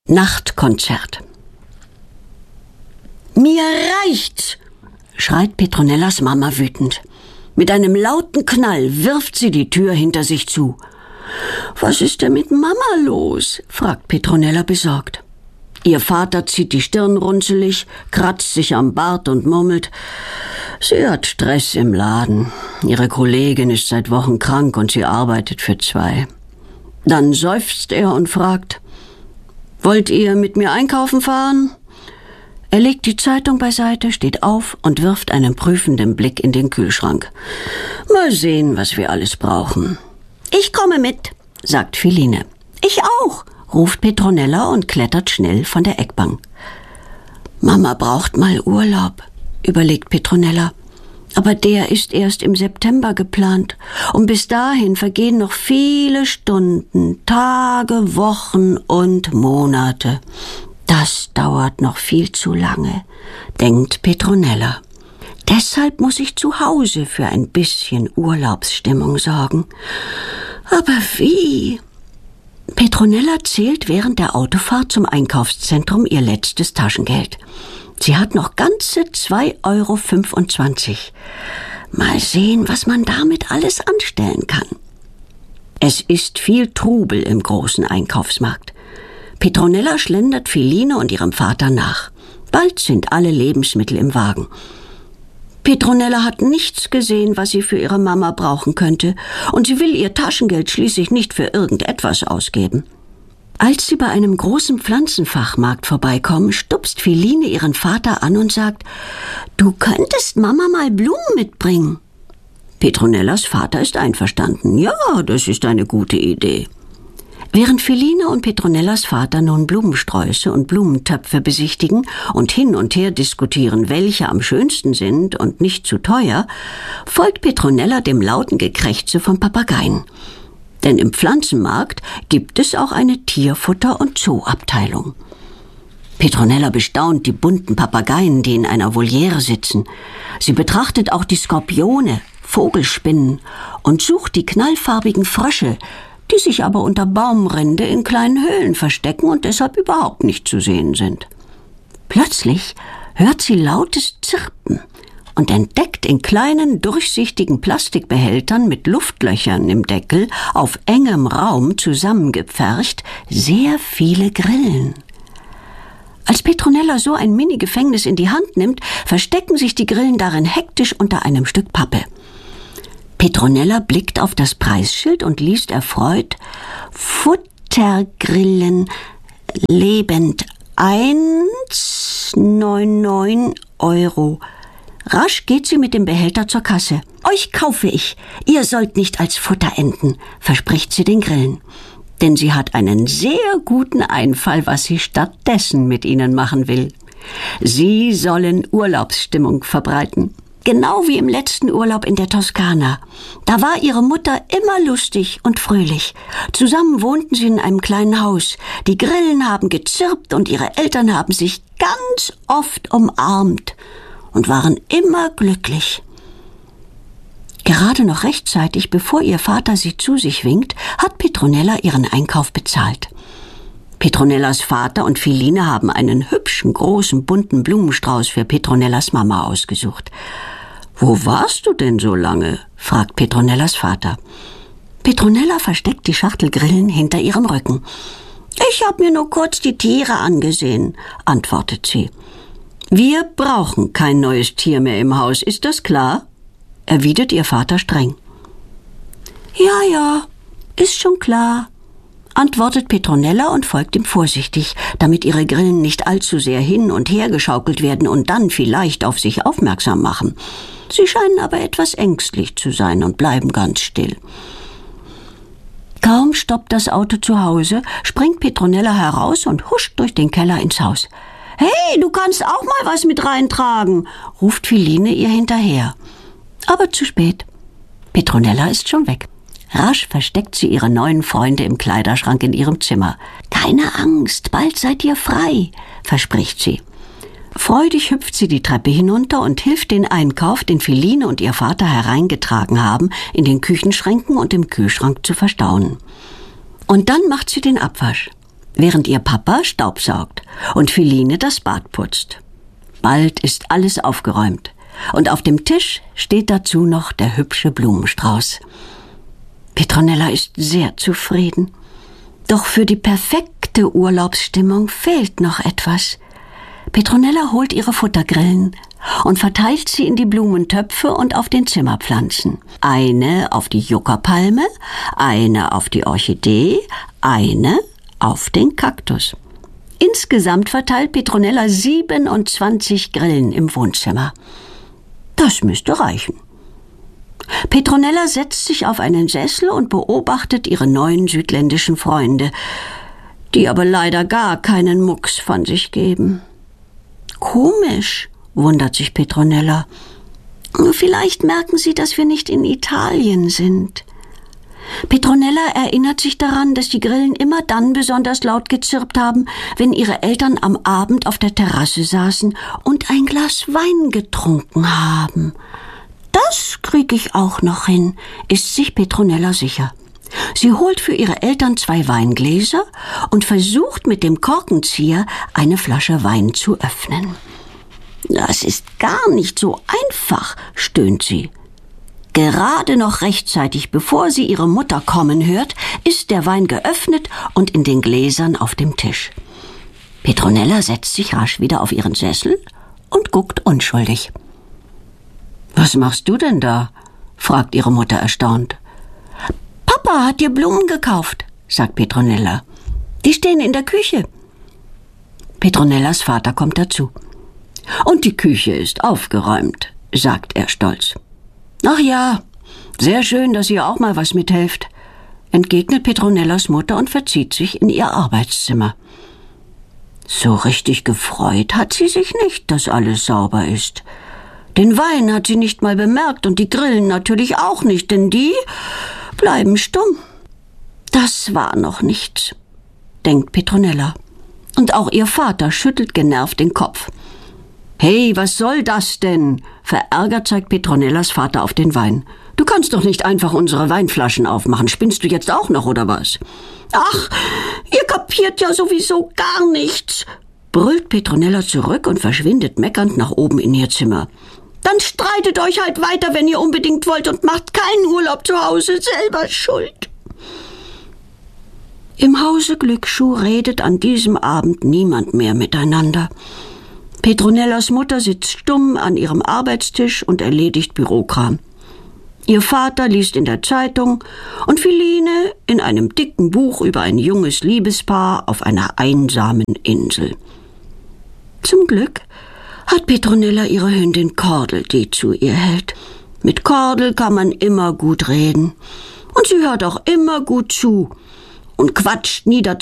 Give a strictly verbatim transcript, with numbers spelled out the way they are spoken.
Nachtkonzert. »Mir reicht's«, schreit Petronellas Mama wütend. Mit einem lauten Knall wirft sie die Tür hinter sich zu. »Was ist denn mit Mama los?« fragt Petronella besorgt. Ihr Vater zieht die Stirn runzelig, kratzt sich am Bart und murmelt: »Sie hat Stress im Laden. Ihre Kollegin ist seit Wochen krank und sie arbeitet für zwei.« Dann seufzt er und fragt: »Wollt ihr mit mir einkaufen fahren?« Er legt die Zeitung beiseite, steht auf und wirft einen prüfenden Blick in den Kühlschrank. »Mal sehen, was wir alles brauchen.« »Ich komme mit«, sagt Philine. »Ich auch«, ruft Petronella und klettert schnell von der Eckbank. »Mama braucht mal Urlaub«, überlegt Petronella. Aber der ist erst im September geplant. Und bis dahin vergehen noch viele Stunden, Tage, Wochen und Monate. Das dauert noch viel zu lange, denkt Petronella. Deshalb muss ich zu Hause für ein bisschen Urlaubsstimmung sorgen. Aber wie? Petronella zählt während der Autofahrt zum Einkaufszentrum ihr letztes Taschengeld. Sie hat noch ganze zwei Euro fünfundzwanzig. Mal sehen, was man damit alles anstellen kann. Es ist viel Trubel im großen Einkaufsmarkt. Petronella schlendert Philine und ihrem Vater nach. Bald sind alle Lebensmittel im Wagen. Petronella hat nichts gesehen, was sie für ihre Mama brauchen könnte, und sie will ihr Taschengeld schließlich nicht für irgendetwas ausgeben. Als sie bei einem großen Pflanzenfachmarkt vorbeikommen, stupst Philine ihren Vater an und sagt: »Du könntest Mama mal Blumen mitbringen.« Petronellas Vater ist einverstanden. »Ja, das ist eine gute Idee.« Während Philine und Petronellas Vater nun Blumensträuße und Blumentöpfe besichtigen und hin und her diskutieren, welche am schönsten sind und nicht zu teuer, folgt Petronella dem lauten Gekrächze von Papageien. Denn im Pflanzenmarkt gibt es auch eine Tierfutter- und Zooabteilung. Petronella bestaunt die bunten Papageien, die in einer Voliere sitzen. Sie betrachtet auch die Skorpione, Vogelspinnen und sucht die knallfarbigen Frösche, die sich aber unter Baumrinde in kleinen Höhlen verstecken und deshalb überhaupt nicht zu sehen sind. Plötzlich hört sie lautes Zirpen und entdeckt in kleinen, durchsichtigen Plastikbehältern mit Luftlöchern im Deckel auf engem Raum zusammengepfercht sehr viele Grillen. Als Petronella so ein Mini-Gefängnis in die Hand nimmt, verstecken sich die Grillen darin hektisch unter einem Stück Pappe. Petronella blickt auf das Preisschild und liest erfreut: Futtergrillen lebend eins Komma neunundneunzig Euro. Rasch geht sie mit dem Behälter zur Kasse. »Euch kaufe ich. Ihr sollt nicht als Futter enden«, verspricht sie den Grillen. Denn sie hat einen sehr guten Einfall, was sie stattdessen mit ihnen machen will. Sie sollen Urlaubsstimmung verbreiten. Genau wie im letzten Urlaub in der Toskana. Da war ihre Mutter immer lustig und fröhlich. Zusammen wohnten sie in einem kleinen Haus. Die Grillen haben gezirpt und ihre Eltern haben sich ganz oft umarmt und waren immer glücklich. Gerade noch rechtzeitig, bevor ihr Vater sie zu sich winkt, hat Petronella ihren Einkauf bezahlt. Petronellas Vater und Philine haben einen hübschen, großen, bunten Blumenstrauß für Petronellas Mama ausgesucht. »Wo warst du denn so lange?« fragt Petronellas Vater. Petronella versteckt die Schachtel Grillen hinter ihrem Rücken. »Ich habe mir nur kurz die Tiere angesehen«, antwortet sie. »Wir brauchen kein neues Tier mehr im Haus, ist das klar?« erwidert ihr Vater streng. »Ja, ja, ist schon klar«, antwortet Petronella und folgt ihm vorsichtig, damit ihre Grillen nicht allzu sehr hin und her geschaukelt werden und dann vielleicht auf sich aufmerksam machen. Sie scheinen aber etwas ängstlich zu sein und bleiben ganz still. Kaum stoppt das Auto zu Hause, springt Petronella heraus und huscht durch den Keller ins Haus. »Hey, du kannst auch mal was mit reintragen«, ruft Philine ihr hinterher. Aber zu spät. Petronella ist schon weg. Rasch versteckt sie ihre neuen Freunde im Kleiderschrank in ihrem Zimmer. »Keine Angst, bald seid ihr frei«, verspricht sie. Freudig hüpft sie die Treppe hinunter und hilft den Einkauf, den Philine und ihr Vater hereingetragen haben, in den Küchenschränken und im Kühlschrank zu verstauen. Und dann macht sie den Abwasch. während ihr Papa staubsaugt und Philine das Bad putzt. Bald ist alles aufgeräumt und auf dem Tisch steht dazu noch der hübsche Blumenstrauß. Petronella ist sehr zufrieden. Doch für die perfekte Urlaubsstimmung fehlt noch etwas. Petronella holt ihre Futtergrillen und verteilt sie in die Blumentöpfe und auf den Zimmerpflanzen. Eine auf die Juckerpalme, eine auf die Orchidee, eine auf den Kaktus. Insgesamt verteilt Petronella siebenundzwanzig Grillen im Wohnzimmer. Das müsste reichen. Petronella setzt sich auf einen Sessel und beobachtet ihre neuen südländischen Freunde, die aber leider gar keinen Mucks von sich geben. Komisch, wundert sich Petronella. Vielleicht merken sie, dass wir nicht in Italien sind. Petronella erinnert sich daran, dass die Grillen immer dann besonders laut gezirpt haben, wenn ihre Eltern am Abend auf der Terrasse saßen und ein Glas Wein getrunken haben. Das krieg ich auch noch hin, ist sich Petronella sicher. Sie holt für ihre Eltern zwei Weingläser und versucht mit dem Korkenzieher eine Flasche Wein zu öffnen. Das ist gar nicht so einfach, stöhnt sie. Gerade noch rechtzeitig, bevor sie ihre Mutter kommen hört, ist der Wein geöffnet und in den Gläsern auf dem Tisch. Petronella setzt sich rasch wieder auf ihren Sessel und guckt unschuldig. »Was machst du denn da?« fragt ihre Mutter erstaunt. »Papa hat dir Blumen gekauft«, sagt Petronella. »Die stehen in der Küche.« Petronellas Vater kommt dazu. »Und die Küche ist aufgeräumt«, sagt er stolz. »Ach ja, sehr schön, dass ihr auch mal was mithelft«, entgegnet Petronellas Mutter und verzieht sich in ihr Arbeitszimmer. So richtig gefreut hat sie sich nicht, dass alles sauber ist. Den Wein hat sie nicht mal bemerkt und die Grillen natürlich auch nicht, denn die bleiben stumm. Das war noch nichts, denkt Petronella. Und auch ihr Vater schüttelt genervt den Kopf. »Hey, was soll das denn?« verärgert zeigt Petronellas Vater auf den Wein. »Du kannst doch nicht einfach unsere Weinflaschen aufmachen. Spinnst du jetzt auch noch, oder was?« »Ach, ihr kapiert ja sowieso gar nichts«, brüllt Petronella zurück und verschwindet meckernd nach oben in ihr Zimmer. »Dann streitet euch halt weiter, wenn ihr unbedingt wollt und macht keinen Urlaub zu Hause, selber schuld.« Im Hause Glücksschuh redet an diesem Abend niemand mehr miteinander. Petronellas Mutter sitzt stumm an ihrem Arbeitstisch und erledigt Bürokram. Ihr Vater liest in der Zeitung und Philine in einem dicken Buch über ein junges Liebespaar auf einer einsamen Insel. Zum Glück hat Petronella ihre Hündin Kordel, die zu ihr hält. Mit Kordel kann man immer gut reden. Und sie hört auch immer gut zu und quatscht nie dazwischen.